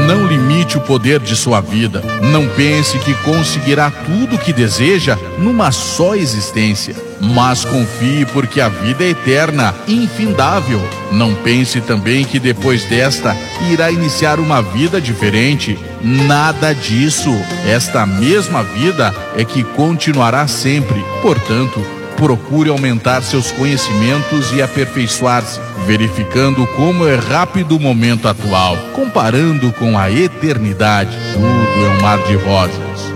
Não limite o poder de sua vida. Não pense que conseguirá tudo o que deseja numa só existência. Mas confie, porque a vida é eterna, infindável. Não pense também que depois desta irá iniciar uma vida diferente. Nada disso. Esta mesma vida é que continuará sempre. Portanto, procure aumentar seus conhecimentos e aperfeiçoar-se, verificando como é rápido o momento atual, comparando com a eternidade. Tudo é um mar de rosas.